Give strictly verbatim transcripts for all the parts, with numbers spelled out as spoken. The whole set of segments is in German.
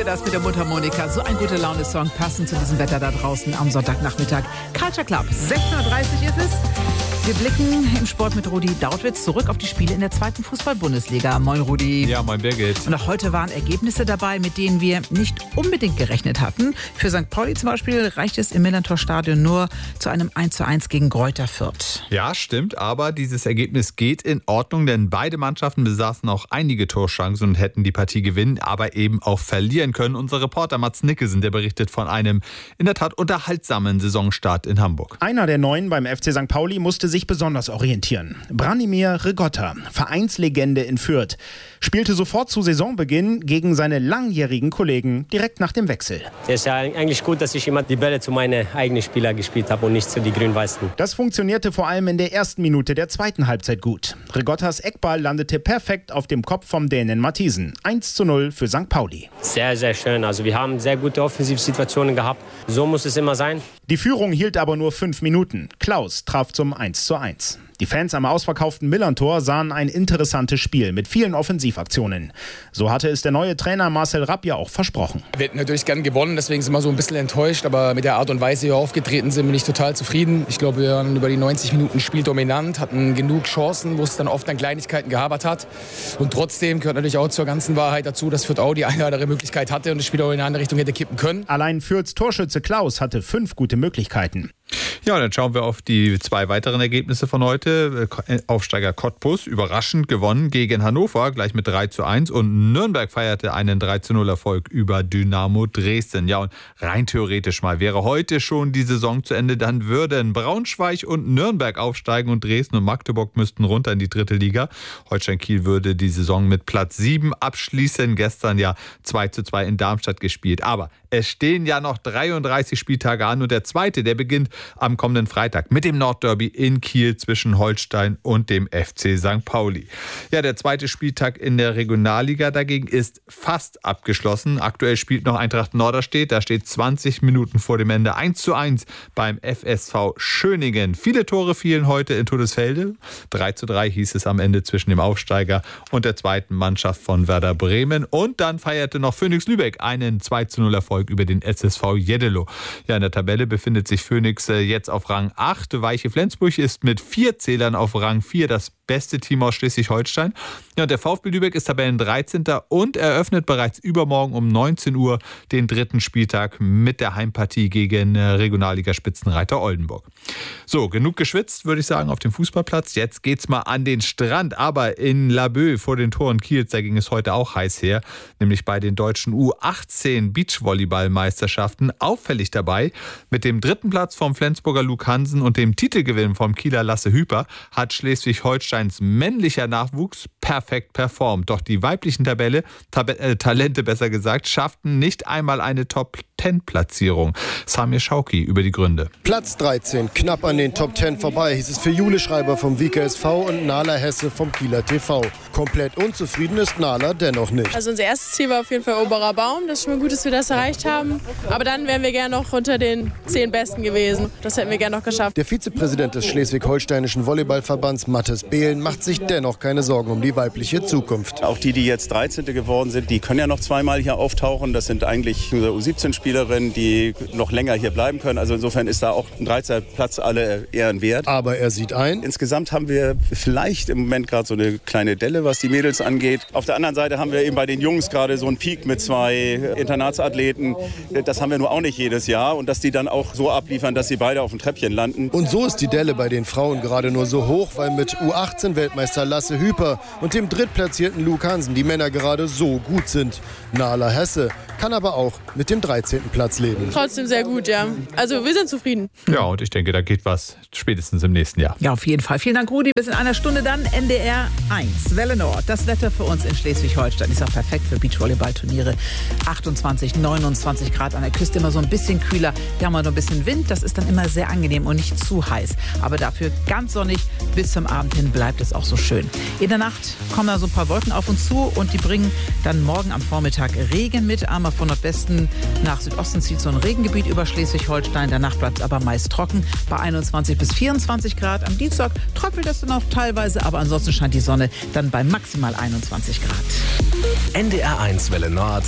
liebe das mit der Mundharmonika. So ein guter Laune-Song, passend zu diesem Wetter da draußen am Sonntagnachmittag. Culture Club, sechzehn Uhr dreißig ist es. Wir blicken im Sport mit Rudi Dautwitz zurück auf die Spiele in der zweiten Fußball-Bundesliga. Moin Rudi. Ja, moin Birgit. Und auch heute waren Ergebnisse dabei, mit denen wir nicht unbedingt gerechnet hatten. Für Sankt Pauli zum Beispiel reicht es im Millantor-Stadion nur zu einem eins zu eins gegen Greuther Fürth. Ja, stimmt, aber dieses Ergebnis geht in Ordnung, denn beide Mannschaften besaßen auch einige Torchancen und hätten die Partie gewinnen, aber eben auch verlieren können. Unser Reporter Mats Nickersen, der berichtet von einem in der Tat unterhaltsamen Saisonstart in Hamburg. Einer der Neuen beim F C Sankt Pauli musste sich besonders orientieren. Branimir Rigotta, Vereinslegende in Fürth, spielte sofort zu Saisonbeginn gegen seine langjährigen Kollegen direkt nach dem Wechsel. Es ist ja eigentlich gut, dass ich immer die Bälle zu meinen eigenen Spielern gespielt habe und nicht zu den Grün-Weißen. Das funktionierte vor allem in der ersten Minute der zweiten Halbzeit gut. Rigottas Eckball landete perfekt auf dem Kopf vom Dänen Mathisen. eins zu null für Sankt Pauli. Sehr, sehr schön. Also wir haben sehr gute Offensivsituationen gehabt. So muss es immer sein. Die Führung hielt aber nur fünf Minuten. Klaus traf zum eins zu eins. Die Fans am ausverkauften Millantor sahen ein interessantes Spiel mit vielen Offensivaktionen. So hatte es der neue Trainer Marcel Rapp ja auch versprochen. Wir hätten natürlich gern gewonnen, deswegen sind wir so ein bisschen enttäuscht. Aber mit der Art und Weise, wie wir aufgetreten sind, bin ich total zufrieden. Ich glaube, wir waren über die neunzig Minuten spieldominant, hatten genug Chancen, wo es dann oft an Kleinigkeiten gehabert hat. Und trotzdem gehört natürlich auch zur ganzen Wahrheit dazu, dass Fürth auch die eine oder andere Möglichkeit hatte und das Spiel auch in eine andere Richtung hätte kippen können. Allein Fürths Torschütze Klaus hatte fünf gute Möglichkeiten. Ja, und dann schauen wir auf die zwei weiteren Ergebnisse von heute. Aufsteiger Cottbus überraschend gewonnen gegen Hannover, gleich mit drei zu eins. Und Nürnberg feierte einen drei zu null Erfolg über Dynamo Dresden. Ja, und rein theoretisch mal wäre heute schon die Saison zu Ende, dann würden Braunschweig und Nürnberg aufsteigen und Dresden und Magdeburg müssten runter in die dritte Liga. Holstein Kiel würde die Saison mit Platz sieben abschließen. Gestern ja zwei zu zwei in Darmstadt gespielt. Aber es stehen ja noch dreiunddreißig Spieltage an und der zweite, der beginnt am kommenden Freitag mit dem Nordderby in Kiel zwischen Holstein und dem F C Sankt Pauli. Ja, der zweite Spieltag in der Regionalliga dagegen ist fast abgeschlossen. Aktuell spielt noch Eintracht Norderstedt. Da steht zwanzig Minuten vor dem Ende eins zu eins beim F S V Schöningen. Viele Tore fielen heute in Todesfelde. drei zu drei hieß es am Ende zwischen dem Aufsteiger und der zweiten Mannschaft von Werder Bremen. Und dann feierte noch Phoenix Lübeck einen zwei zu null Erfolg über den S S V Jeddelo. Ja, in der Tabelle befindet sich Phoenix jetzt auf Rang acht. Weiche Flensburg ist mit vier Zählern auf Rang vier das beste Team aus Schleswig-Holstein. Ja, und der VfB Lübeck ist Tabellen dreizehnten und eröffnet bereits übermorgen um neunzehn Uhr den dritten Spieltag mit der Heimpartie gegen Regionalliga-Spitzenreiter Oldenburg. So, genug geschwitzt, würde ich sagen, auf dem Fußballplatz. Jetzt geht's mal an den Strand, aber in Laboe vor den Toren Kiels, da ging es heute auch heiß her, nämlich bei den deutschen U achtzehn Beachvolleyball-Meisterschaften. Auffällig dabei, mit dem dritten Platz vom Flensburger Luke Hansen und dem Titelgewinn vom Kieler Lasse Hüper hat Schleswig-Holsteins männlicher Nachwuchs perfekt performt. Doch die weiblichen Tabelle, Tab- äh, Talente besser gesagt, schafften nicht einmal eine Top-zehn-Platzierung. Samir Schauki über die Gründe. Platz dreizehn, knapp an den Top zehn vorbei, hieß es für Jule Schreiber vom W K S V und Nala Hesse vom Kieler T V. Komplett unzufrieden ist Nala dennoch nicht. Also unser erstes Ziel war auf jeden Fall oberer Baum. Das ist schon mal gut, dass wir das erreicht haben. Aber dann wären wir gerne noch unter den zehn Besten gewesen. Das hätten wir gerne noch geschafft. Der Vizepräsident des Schleswig-Holsteinischen Volleyballverbands, Mathis Behlen, macht sich dennoch keine Sorgen um die weibliche Zukunft. Auch die, die jetzt dreizehnte geworden sind, die können ja noch zweimal hier auftauchen. Das sind eigentlich U siebzehn-Spielerinnen, die noch länger hier bleiben können. Also insofern ist da auch ein dreizehnter Platz alle Ehren wert. Aber er sieht ein: Insgesamt haben wir vielleicht im Moment gerade so eine kleine Delle, was die Mädels angeht. Auf der anderen Seite haben wir eben bei den Jungs gerade so einen Peak mit zwei Internatsathleten. Das haben wir nur auch nicht jedes Jahr. Und dass die dann auch so abliefern, dass sie beide auf dem Treppchen landen. Und so ist die Delle bei den Frauen gerade nur so hoch, weil mit U achtzehn Weltmeister Lasse Hüper und dem drittplatzierten Luke Hansen die Männer gerade so gut sind. Nala Hesse kann aber auch mit dem dreizehnten Platz leben. Trotzdem sehr gut, ja. Also wir sind zufrieden. Ja, und ich denke, da geht was spätestens im nächsten Jahr. Ja, auf jeden Fall. Vielen Dank, Rudi. Bis in einer Stunde dann N D R eins. Welle Nord. Das Wetter für uns in Schleswig-Holstein ist auch perfekt für Beachvolleyball-Turniere. achtundzwanzig, neunundzwanzig Grad an der Küste, immer so ein bisschen kühler. Wir haben noch ein bisschen Wind. Das ist dann immer sehr angenehm und nicht zu heiß. Aber dafür ganz sonnig. Bis zum Abend hin bleibt es auch so schön. In der Nacht kommen da so ein paar Wolken auf uns zu und die bringen dann morgen am Vormittag Regen mit. Einmal von Nordwesten nach Südosten zieht so ein Regengebiet über Schleswig-Holstein. Danach bleibt es aber meist trocken bei einundzwanzig bis vierundzwanzig Grad. Am Dienstag tröpfelt es dann auch teilweise, aber ansonsten scheint die Sonne dann bei maximal einundzwanzig Grad. N D R eins Welle Nord.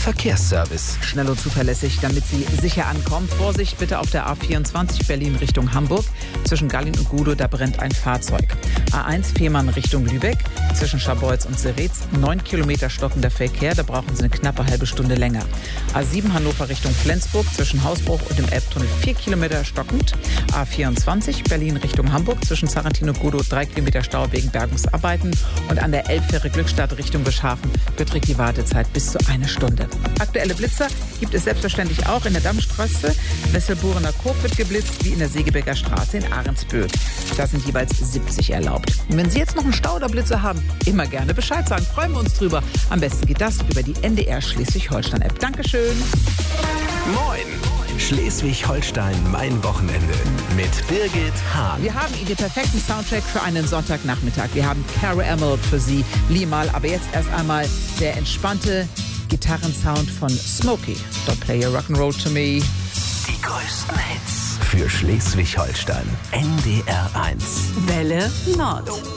Verkehrsservice. Schnell und zuverlässig, damit Sie sicher ankommen. Vorsicht bitte auf der A vierundzwanzig Berlin Richtung Hamburg. Zwischen Gallien und Gudow, da brennt ein Fahrzeug. A eins Fehmarn Richtung Lübeck. Zwischen Scharbeutz und Seretz. Neun Kilometer stockender Verkehr, da brauchen Sie eine knappe halbe Stunde länger. A sieben Hannover Richtung Flensburg. Zwischen Hausbruch und dem Elbtunnel vier Kilometer stockend. A vierundzwanzig Berlin Richtung Hamburg. Zwischen Sarantino und Gudow drei Kilometer Stau wegen Bergungsarbeiten. Und an der Elbfähre Glückstadt Richtung Beschhafen beträgt die Wartezeit bis zu eine Stunde. Aktuelle Blitzer gibt es selbstverständlich auch in der Dammstraße. Wesselburener Koop wird geblitzt, wie in der Segebecker Straße in Ahrensböd. Da sind jeweils siebzig erlaubt. Und wenn Sie jetzt noch einen Stau oder Blitzer haben, immer gerne Bescheid sagen. Freuen wir uns drüber. Am besten geht das über die N D R Schleswig-Holstein-App. Dankeschön. Moin! Schleswig-Holstein, mein Wochenende mit Birgit Hahn. Wir haben Ihnen den perfekten Soundtrack für einen Sonntagnachmittag. Wir haben Cara Emerald für Sie, Limal, aber jetzt erst einmal der entspannte Gitarrensound von Smokey. Don't play your rock'n'roll to me. Die größten Hits für Schleswig-Holstein. N D R eins. Welle Nord.